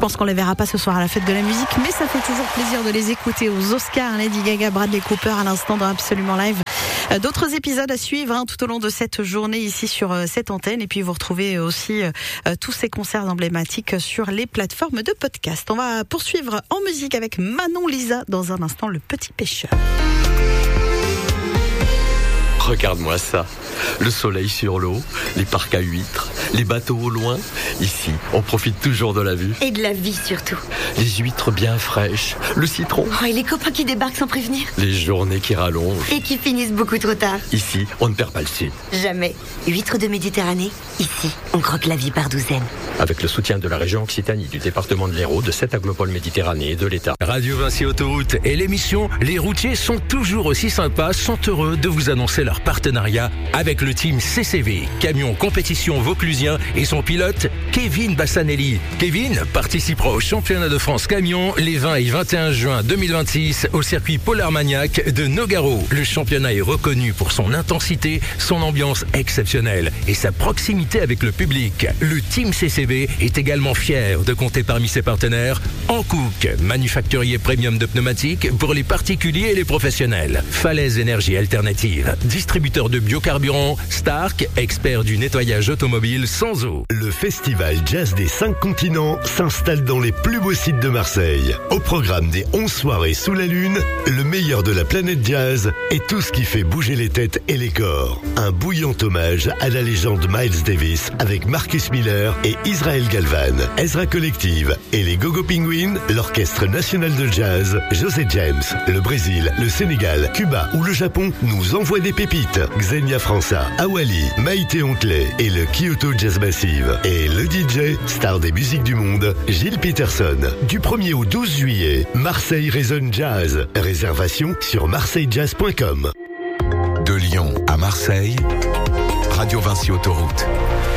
pense qu'on les verra pas ce soir à la fête de la musique, mais ça fait toujours plaisir de les écouter aux Oscars. Lady Gaga, Bradley Cooper à l'instant dans Absolument Live. D'autres épisodes à suivre tout au long de cette journée ici sur cette antenne. Et puis vous retrouvez aussi tous ces concerts emblématiques sur les plateformes de podcast. On va poursuivre en musique avec Manon Lisa dans un instant, Le Petit Pêcheur. Regarde-moi ça, le soleil sur l'eau, les parcs à huîtres, les bateaux au loin. Ici, on profite toujours de la vue. Et de la vie surtout. Les huîtres bien fraîches, le citron. Oh, et les copains qui débarquent sans prévenir. Les journées qui rallongent. Et qui finissent beaucoup trop tard. Ici, on ne perd pas le sud. Jamais. Huîtres de Méditerranée, ici, on croque la vie par douzaines. Avec le soutien de la région Occitanie, du département de l'Hérault, de 7 aglopoles Méditerranée et de l'État. Radio Vinci Autoroute et l'émission Les routiers sont toujours aussi sympas sont heureux de vous annoncer leur partenariat avec le team CCV, camion compétition vauclusien et son pilote Kevin Bassanelli. Kevin participera au championnat de France camion les 20 et 21 juin 2026 au circuit Polar Maniac de Nogaro. Le championnat est reconnu pour son intensité, son ambiance exceptionnelle et sa proximité avec le public. Le team CCV est également fier de compter parmi ses partenaires Hankook, manufacturier premium de pneumatiques pour les particuliers et les professionnels. Falaise Énergie Alternative, distributeur de biocarburant. Stark, expert du nettoyage automobile sans eau. Le festival Jazz des 5 continents s'installe dans les plus beaux sites de Marseille. Au programme des 11 soirées sous la lune, le meilleur de la planète jazz et tout ce qui fait bouger les têtes et les corps. Un bouillant hommage à la légende Miles Davis avec Marcus Miller et Israel Galvan, Ezra Collective et les Gogo Penguins, l'Orchestre National de Jazz, José James, le Brésil, le Sénégal, Cuba ou le Japon nous envoient des pépites. Xenia França, Awali, Maïté Onkley et le Kyoto Jazz Massive. Et le DJ, star des musiques du monde, Gilles Peterson. Du 1er au 12 juillet, Marseille résonne jazz. Réservation sur marseillejazz.com. De Lyon à Marseille, Radio Vinci Autoroute.